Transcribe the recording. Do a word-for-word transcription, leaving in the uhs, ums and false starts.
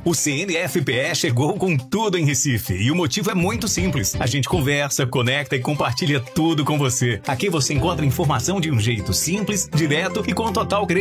O C N F P E chegou com tudo em Recife e o motivo é muito simples. A gente conversa, conecta e compartilha tudo com você. Aqui você encontra informação de um jeito simples, direto e com total credibilidade.